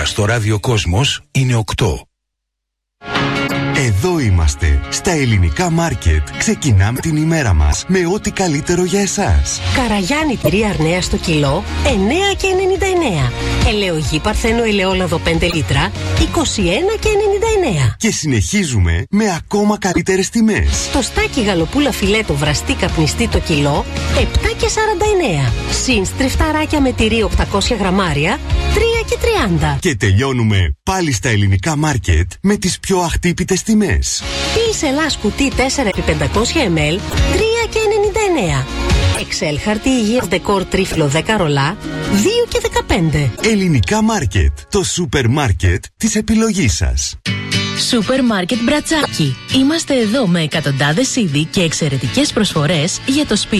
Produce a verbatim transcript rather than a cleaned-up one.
ώρα στο ράδιο Κόσμος είναι οκτώ. Εδώ είμαστε, στα ελληνικά μάρκετ. Ξεκινάμε την ημέρα μας με ό,τι καλύτερο για εσάς. Καραγιάννη τυρί Αρνέα στο κιλό, εννέα και ενενήντα εννέα. Ελαιογή Παρθένο ελαιόλαδο πέντε λίτρα, είκοσι ένα και ενενήντα εννέα. Και συνεχίζουμε με ακόμα καλύτερες τιμές. Το στάκι γαλοπούλα φιλέτο βραστή καπνιστή το κιλό, επτά και σαράντα εννέα. Συν στριφταράκια με τυρί οκτακόσια γραμμάρια, τρία και τριάντα. Και τελειώνουμε πάλι στα ελληνικά μάρκετ με τις πιο αχτύπητες τιμές. Ποιης Ελλάς κουτί τέσσερα επί πεντακόσια μιλιλίτρα, τρία και ενενήντα εννέα. Εξέλ χαρτί υγείας δεκόρ τρίφυλλο δέκα ρολά, δύο και δεκαπέντε. Ελληνικά μάρκετ, το σούπερ μάρκετ της επιλογής σας. Σούπερ μάρκετ Μπρατσάκι. Είμαστε εδώ με εκατοντάδες είδη και εξαιρετικές προσφορές για το σπίτι.